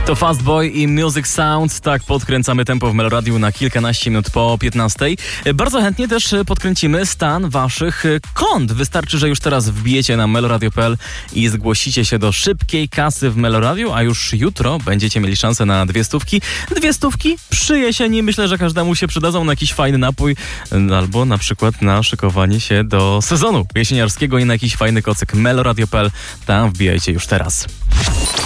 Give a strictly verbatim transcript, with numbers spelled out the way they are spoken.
To Fastboy i Music Sound. Tak podkręcamy tempo w Meloradiu na kilkanaście minut po piętnastej. Bardzo chętnie też podkręcimy stan waszych kont. Wystarczy, że już teraz wbijecie na meloradio kropka p l i zgłosicie się do szybkiej kasy w Meloradiu, a już jutro będziecie mieli szansę na dwie stówki. Dwie stówki przy jesieni. Myślę, że każdemu się przydadzą na jakiś fajny napój albo na przykład na szykowanie się do sezonu jesieniarskiego i na jakiś fajny kocyk. meloradio kropka p l. Tam wbijajcie już teraz.